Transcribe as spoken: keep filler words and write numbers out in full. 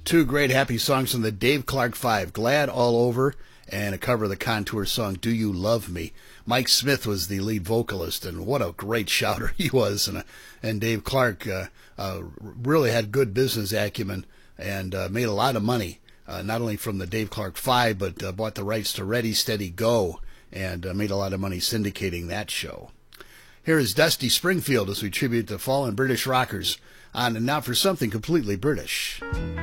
Two great happy songs from the Dave Clark Five, Glad All Over, and a cover of the Contour song, Do You Love Me? Mike Smith was the lead vocalist, and what a great shouter he was. And, uh, and Dave Clark uh, uh, really had good business acumen and uh, made a lot of money, uh, not only from the Dave Clark Five, but uh, bought the rights to Ready, Steady, Go, and uh, made a lot of money syndicating that show. Here is Dusty Springfield as we tribute the fallen British rockers on And Now for Something Completely British.